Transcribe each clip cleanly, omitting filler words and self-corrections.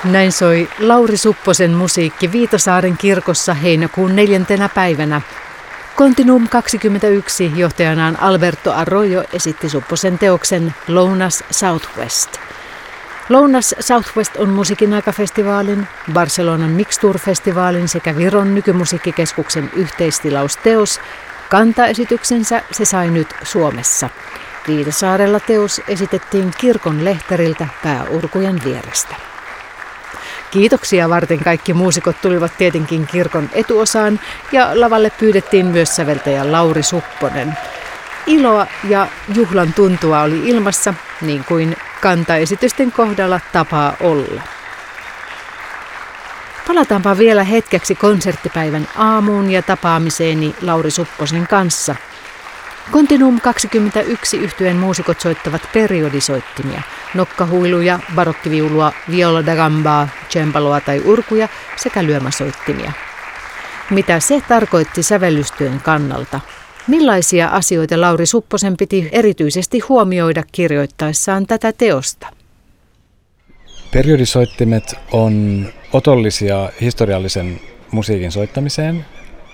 Näin soi Lauri Supposen musiikki Viitasaaren kirkossa heinäkuun 4. päivänä. Continuum 21 johtajanaan Alberto Arroyo esitti Supposen teoksen Lounas Southwest. Lounas Southwest on musiikin aikafestivaalin, Barcelonan Mixtur-festivaalin sekä Viron nykymusiikkikeskuksen yhteistilausteos. Kantaesityksensä se sai nyt Suomessa. Viitasaarella teos esitettiin kirkon lehteriltä pääurkujen vierestä. Kiitoksia varten kaikki muusikot tulivat tietenkin kirkon etuosaan ja lavalle pyydettiin myös säveltäjä Lauri Supponen. Iloa ja juhlan tuntua oli ilmassa, niin kuin kantaesitysten kohdalla tapaa olla. Palataanpa vielä hetkeksi konserttipäivän aamuun ja tapaamiseeni Lauri Supposen kanssa. Continuum 21 -yhtyeen muusikot soittavat periodisoittimia, nokkahuiluja, barokkiviulua, viola da gambaa, cembaloa tai urkuja sekä lyömäsoittimia. Mitä se tarkoitti sävellystyön kannalta? Millaisia asioita Lauri Supposen piti erityisesti huomioida kirjoittaessaan tätä teosta? Periodisoittimet on otollisia historiallisen musiikin soittamiseen.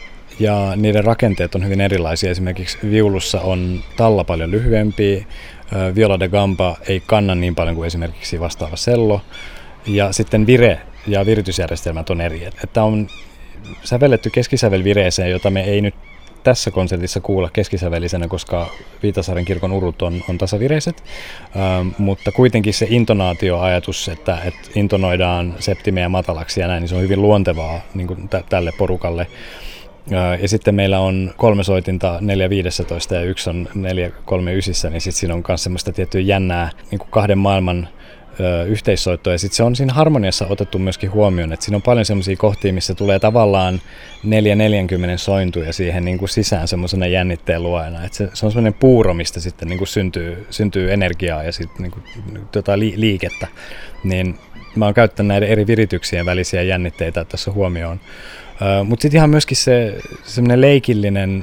Ja niiden rakenteet on hyvin erilaisia. Esimerkiksi viulussa on talla paljon lyhyempi, viola da gamba ei kanna niin paljon kuin esimerkiksi vastaava cello. Ja sitten vire ja viritysjärjestelmät on eri. Että on sävelletty keskisävelvireeseen, jota me ei nyt tässä konsertissa kuulla keskisävellisenä, koska Viitasaaren kirkon urut on tasavireiset. Mutta kuitenkin se intonaatioajatus, että intonoidaan septimejä matalaksi ja näin, niin se on hyvin luontevaa niin kuin tälle porukalle. Ja sitten meillä on 3 soitinta 4/15 ja 1 on 4/3/9, niin sitten siinä on myös semmoista tiettyä jännää niin kuin 2 maailman yhteissoittoa. Ja sitten se on siinä harmoniassa otettu myöskin huomioon, että siinä on paljon semmoisia kohtia, missä tulee tavallaan 4/40 sointuja siihen niin kuin sisään semmoisena jännitteen luojana. Että se on semmoinen puuro, mistä sitten niin kuin syntyy energiaa ja sitten niin kuin liikettä. Niin mä oon käyttänyt näiden eri virityksien välisiä jännitteitä tässä huomioon. Mutta sitten ihan myöskin se semmoinen leikillinen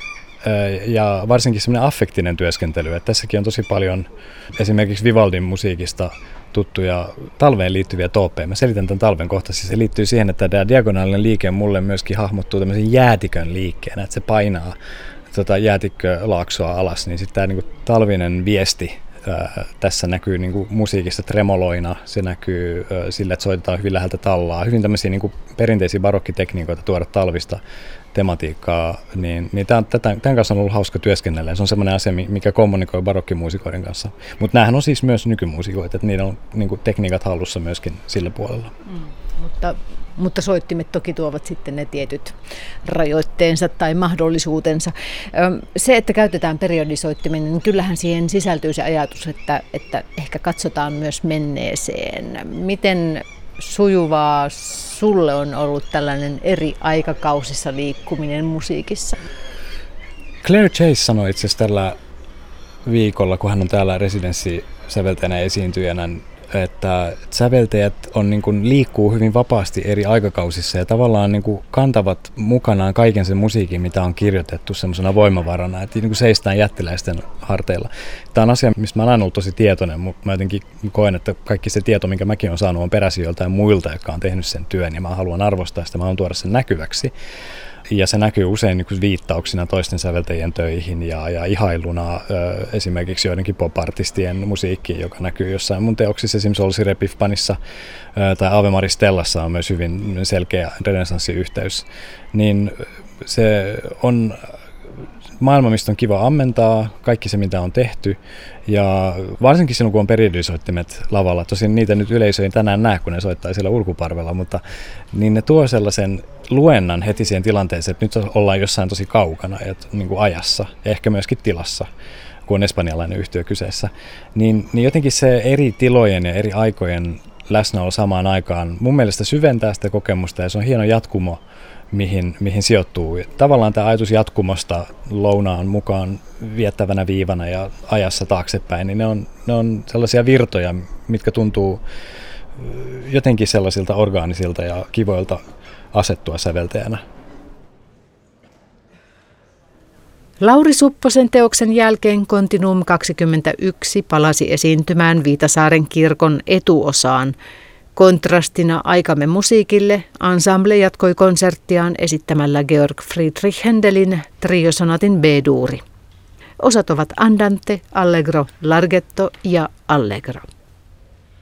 ja varsinkin semmoinen affektinen työskentely. Et tässäkin on tosi paljon esimerkiksi Vivaldin musiikista tuttuja talveen liittyviä toopeja. Mä selitän tämän talven kohta. Se liittyy siihen, että tämä diagonaalinen liike mulle myöskin hahmottuu tämmöisen jäätikön liikkeenä, että se painaa jäätikkölaaksoa alas. Niin sitten tämä niinku talvinen viesti tässä näkyy niinku musiikissa tremoloina, se näkyy sillä, että soitetaan hyvin läheltä tallaa. Hyvin tämmöisiä niinku perinteisiä barokkitekniikoita tuoda talvista tematiikkaa, niin tämän kanssa on ollut hauska työskennellä. Se on semmoinen asia, mikä kommunikoi barokkimuusikoiden kanssa. Mutta näähän on siis myös nykymuusikoita, että niillä on niinku tekniikat hallussa myöskin sillä puolella. Mutta soittimet toki tuovat sitten ne tietyt rajoitteensa tai mahdollisuutensa. Se, että käytetään periodisoittimia, niin kyllähän siihen sisältyy se ajatus, että ehkä katsotaan myös menneeseen. Miten sujuvaa sulle on ollut tällainen eri aikakausissa liikkuminen musiikissa? Claire Chase sanoi itse asiassa tällä viikolla, kun hän on täällä residenssisäveltäjänä esiintyjänä, että säveltäjät niin kuin liikkuu hyvin vapaasti eri aikakausissa ja tavallaan niin kuin kantavat mukanaan kaiken sen musiikin, mitä on kirjoitettu semmoisena voimavarana, että niin kuin seistään jättiläisten harteilla. Tämä on asia, mistä mä olen aina ollut tosi tietoinen, mutta mä jotenkin koen, että kaikki se tieto, minkä mäkin olen saanut, on peräisin joltain muilta, jotka on tehnyt sen työn ja mä haluan arvostaa sitä, mä haluan tuoda sen näkyväksi. Ja se näkyy usein niin kuin viittauksina toisten säveltäjien töihin ja ihailuna esimerkiksi joidenkin pop-artistien musiikkiin, joka näkyy jossain mun teoksissa. Esimerkiksi Olsi Repifpanissa tai Ave Maristellassa on myös hyvin selkeä renessanssiyhteys. Niin se on maailma, mistä on kiva ammentaa, kaikki se mitä on tehty. Ja varsinkin silloin, kun on periodisoittimet lavalla, tosin niitä nyt yleisö ei tänään näe, kun ne soittaa siellä urkuparvella, mutta niin ne tuo sellaisen luennan heti siihen tilanteeseen, että nyt ollaan jossain tosi kaukana ja niin kuin ajassa ja ehkä myöskin tilassa, kun on espanjalainen yhtiö kyseessä. Niin jotenkin se eri tilojen ja eri aikojen läsnäolo samaan aikaan mun mielestä syventää sitä kokemusta ja se on hieno jatkumo, mihin sijoittuu. Tavallaan tämä ajatus jatkumosta lounaan mukaan viettävänä viivana ja ajassa taaksepäin, niin ne on sellaisia virtoja, mitkä tuntuu jotenkin sellaisilta orgaanisilta ja kivoilta asettua säveltäjänä. Lauri Supposen teoksen jälkeen Continuum 21 palasi esiintymään Viitasaaren kirkon etuosaan. Kontrastina aikamme musiikille ensemble jatkoi konserttiaan esittämällä Georg Friedrich Händelin triosonatin B-duuri. Osat ovat andante, allegro, larghetto ja allegro.